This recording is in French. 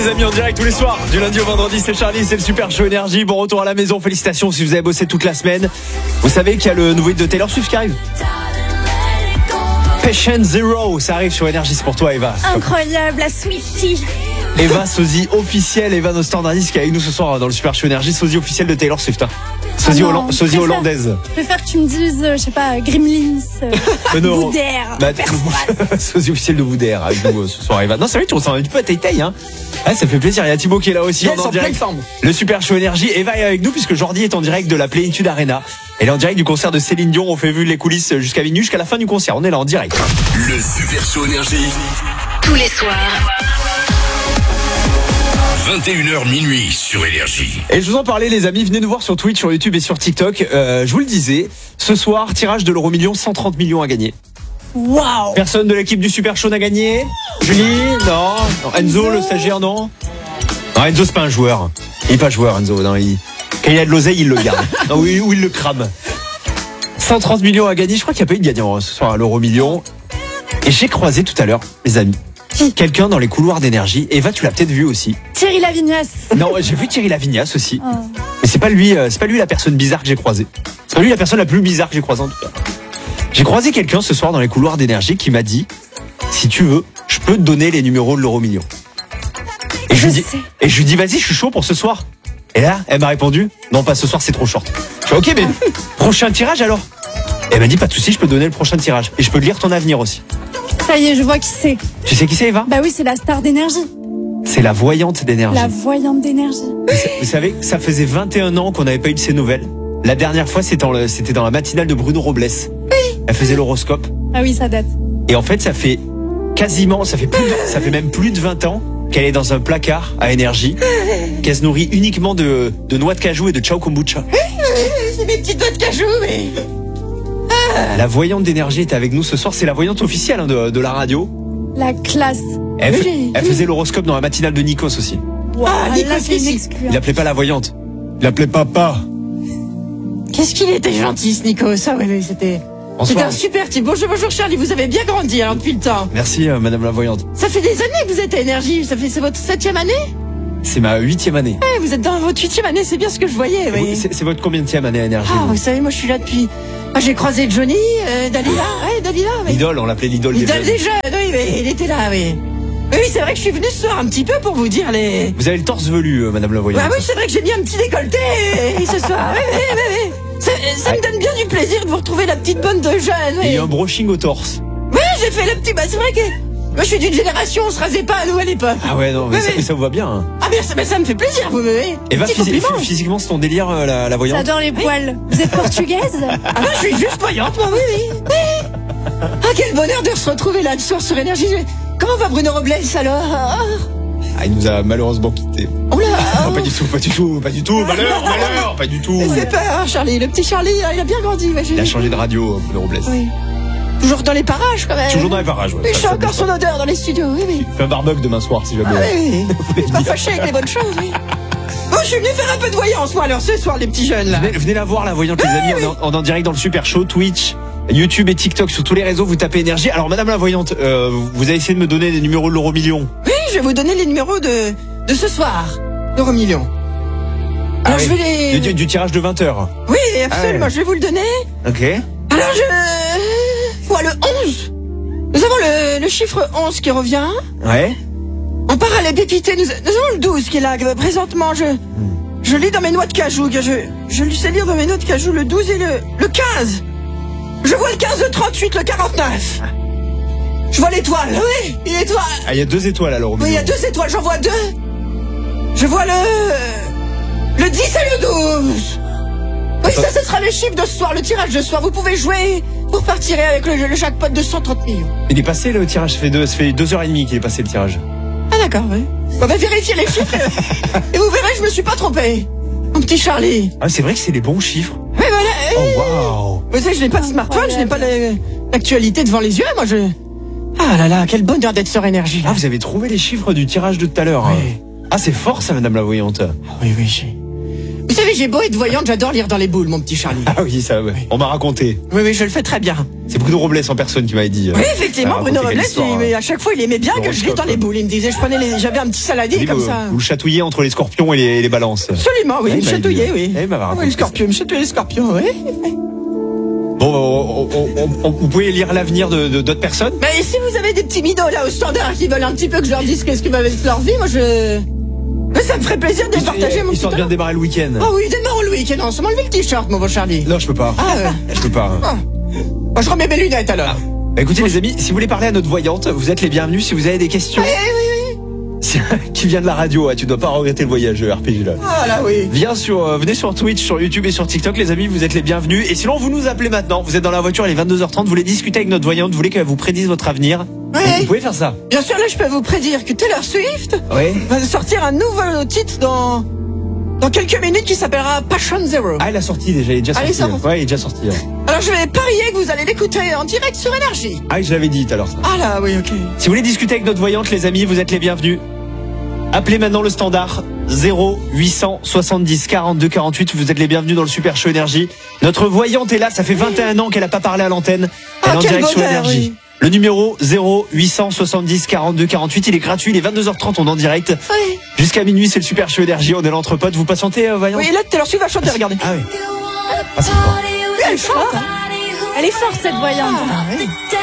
Les amis, en direct tous les soirs, du lundi au vendredi, c'est Charlie, c'est le Super Show Énergie. Bon retour à la maison, félicitations si vous avez bossé toute la semaine. Vous savez qu'il y a le nouveau hit de Taylor Swift qui arrive. Patient Zero, ça arrive sur Énergie, c'est pour toi Eva. Incroyable, la Swiftie. Eva, sosie officielle, Eva nos standardistes qui est avec nous ce soir dans le Super Show Énergie, sosie officielle de Taylor Swift. Sosie, sosie hollandaise. Je préfère que tu me dises, je sais pas, Gremlins, Boudère, sosie officielle de Boudère avec nous ce soir Eva. Non c'est vrai, tu ressembles un petit peu à Tay hein. Ah, ça fait plaisir, il y a Thibaut qui est là aussi en direct. Le Super Show Énergie, Eva est avec nous puisque Jordi est en direct de la Plénitude Arena. Elle est en direct du concert de Céline Dion, on fait vu les coulisses jusqu'à minuit, jusqu'à la fin du concert, on est là en direct. Le Super Show Énergie. Tous les soirs. 21h minuit sur Énergie. Et je vous en parlais les amis, venez nous voir sur Twitch, sur YouTube et sur TikTok. Je vous le disais, ce soir, tirage de l'euro-million, 130 millions à gagner. Waouh. Personne de l'équipe du Super Show n'a gagné. Julie, non. Enzo, le stagiaire, non. Non, Enzo c'est pas un joueur. Il est pas joueur Enzo, non, quand il a de l'oseille, il le garde. Non, ou il le crame. 130 millions à gagner, je crois qu'il n'y a pas eu de gagnant ce soir à l'euro-million. Et j'ai croisé tout à l'heure, les amis, quelqu'un dans les couloirs d'Énergie. Eva, tu l'as peut-être vu aussi. Thierry Lavignas. Non, j'ai vu Thierry Lavignas aussi. Mais c'est pas lui la personne bizarre que j'ai croisée. C'est pas lui la personne la plus bizarre que j'ai croisée en tout cas. J'ai croisé quelqu'un ce soir dans les couloirs d'Énergie qui m'a dit, si tu veux, je peux te donner les numéros de l'euro-million. Et je lui dis, vas-y, je suis chaud pour ce soir. Et là, elle m'a répondu, non, pas ce soir, c'est trop short. Je fais, ok, mais prochain tirage alors. Et elle m'a dit, pas de souci, je peux te donner le prochain tirage. Et je peux te lire ton avenir aussi. Ça y est, je vois qui c'est. Tu sais qui c'est, Eva? Bah oui, c'est la star d'Énergie. C'est la voyante d'Énergie. La voyante d'Énergie. Vous savez, ça faisait 21 ans qu'on n'avait pas eu de ses nouvelles. La dernière fois, c'était dans la matinale de Bruno Robles. Oui. Elle faisait l'horoscope. Ah oui, ça date. Et en fait, ça fait même plus de 20 ans qu'elle est dans un placard à Énergie, qu'elle se nourrit uniquement de noix de cajou et de ciao kombucha. C'est mes petites noix de cajou, mais... La voyante d'Énergie est avec nous ce soir. C'est la voyante officielle de la radio. La classe. Elle faisait l'horoscope dans la matinale de Nikos aussi. Wow, Nikos, là, c'est une exclue. Il l'appelait pas la voyante. Il l'appelait papa. Qu'est-ce qu'il était gentil, ce Nico. Ça, oui, c'était un super type. Bonjour Charlie, vous avez bien grandi alors depuis le temps. Merci madame la voyante. Ça fait des années que vous êtes à Énergie. C'est votre 7e année? C'est ma 8e année. Ouais, vous êtes dans votre 8e année, c'est bien ce que je voyais. Oui. C'est votre combienième année à Énergie? Vous savez, moi je suis là depuis... j'ai croisé Johnny, Dalila. Ouais, Dalila. Oui. L'idole, on l'appelait l'idole des jeunes. L'idole des jeunes, oui, mais il était là, oui. Oui, c'est vrai que je suis venu ce soir un petit peu pour vous dire les... Vous avez le torse velu, madame la voyante. Oui, c'est vrai que j'ai mis un petit décolleté ce soir. Oui. Ça me donne bien du plaisir de vous retrouver la petite bonne de jeunes. Oui. Et il y a un brushing au torse. Oui, j'ai fait le petit... c'est vrai que... Moi, je suis d'une génération, on se rasait pas à nous à l'époque. Ah ouais, non, mais ça vous va bien. Hein. Ah, mais ça me fait plaisir, vous me... Eva, physiquement, c'est ton délire, la voyante? J'adore les poils. Vous êtes portugaise? Ah non, je suis juste voyante, moi, oui. Ah, quel bonheur de se retrouver là, le soir sur Énergie. Comment va Bruno Robles, alors? Ah, il nous a malheureusement quittés. Oh là. Non, pas du tout, malheur, pas du tout. Il fait peur, Charlie, le petit Charlie, il a bien grandi. Il a changé de radio, Bruno Robles. Oui. Toujours dans les parages, quand même. Toujours dans les parages, ouais. Mais je sens encore son odeur dans les studios, oui. Fais un barbecue demain soir, si jamais. Ah oui. C'est pas fâché avec les bonnes choses, oui. Bon, je suis venu faire un peu de voyance, moi, alors, ce soir, les petits jeunes, là. Venez la voir, la voyante, les amis. Oui. On est en direct dans le Super Show, Twitch, YouTube et TikTok, sur tous les réseaux, vous tapez Énergie. Alors, madame la voyante, vous avez essayé de me donner les numéros de l'euro-million. Oui, je vais vous donner les numéros de ce soir, l'euro-million. Alors, je vais les... Du tirage de 20h. Oui, absolument, je vais vous le donner. Ok. Alors, le 11. Nous avons le chiffre 11 qui revient. Ouais. En parallèle pépité, nous avons le 12 qui est là. Présentement, je lis dans mes noix de cajou. Je lui sais lire dans mes noix de cajou le 12 et le 15. Je vois le 15, le 38, le 49. Je vois l'étoile, oui, l'étoile. Ah, il y a 2 étoiles alors. Oui, il y a 2 étoiles, j'en vois 2. Je vois le 10 et le 12. Oui, ça, ce sera le chiffre de ce soir, le tirage de ce soir. Vous pouvez jouer pour partir avec le jackpot de 130 millions. Il est passé le tirage, ça fait 2h30 qu'il est passé le tirage. Ah d'accord, oui. Bon, vérifiez les chiffres et vous verrez, je me suis pas trompé. Mon petit Charlie. Ah, c'est vrai que c'est les bons chiffres. Oui, voilà. Oh, waouh. Vous savez, je n'ai pas de smartphone, je n'ai pas l'actualité devant les yeux, moi Ah là là, quel bonheur d'être sur Énergie. Là. Ah, vous avez trouvé les chiffres du tirage de tout à l'heure. Oui. Ah, c'est fort ça, madame la voyante. Oui. Vous savez, j'ai beau être voyante, j'adore lire dans les boules, mon petit Charlie. Ah oui, ça, ouais. On m'a raconté. Oui, je le fais très bien. C'est Bruno Robles en personne qui m'avait dit. Oui, effectivement, Bruno Robles, mais à chaque fois, il aimait bien que je lis dans les boules. Il me disait, j'avais un petit saladier comme ça. Vous le chatouillez entre les scorpions et les balances. Absolument, oui, il me chatouillait, oui. Il m'avait raconté. Oui, il me chatouillait les scorpions, oui. Bon, vous pouvez lire l'avenir de d'autres personnes. Mais si vous avez des petits midos là au standard qui veulent un petit peu que je leur dise qu'est-ce qu'ils m'avaient de leur vie, moi Mais ça me ferait plaisir de partager mon petit Histoire de bien démarrer le week-end. Ah oui, démarre le week-end. Non, c'est m'enlever le t-shirt, mon beau Charlie. Non, je peux pas. Ah ouais. Je peux pas. Ah. Moi, je remets mes lunettes alors. Bah, écoutez les amis, si vous voulez parler à notre voyante, vous êtes les bienvenus. Si vous avez des questions, qui vient de la radio, tu dois pas regretter le voyage RPG là. Ah là oui. Venez sur Twitch, sur YouTube et sur TikTok les amis, vous êtes les bienvenus. Et sinon vous nous appelez maintenant, vous êtes dans la voiture, il est 22h30, vous voulez discuter avec notre voyante, vous voulez qu'elle vous prédise votre avenir. Oui. Vous pouvez faire ça. Bien sûr, là je peux vous prédire que Taylor Swift va sortir un nouveau titre dans quelques minutes qui s'appellera Passion Zero. Ah, elle a sorti déjà, il est déjà sorti. Ouais, il est déjà sorti. Alors je vais parier que vous allez l'écouter en direct sur Énergie. Ah, je l'avais dit tout à l'heure ça. Ah là, oui, ok. Si vous voulez discuter avec notre voyante les amis, vous êtes les bienvenus. Appelez maintenant le standard 0870 42 48. Vous êtes les bienvenus dans le Super Show Énergie. Notre voyante est là, ça fait 21 ans qu'elle a pas parlé à l'antenne. Elle est en direct sur Énergie. Oui. Le numéro 0870 42 48, il est gratuit, il est 22h30, on est en direct. Oui. Jusqu'à minuit, c'est le Super Show Énergie, on est l'entrepote. Vous patientez, voyante? Oui, là, Taylor Swift va chanter, regardez. Ah oui. Ah, c'est fort. Oui, elle chante. Elle est forte, cette voyante. Ah, oui.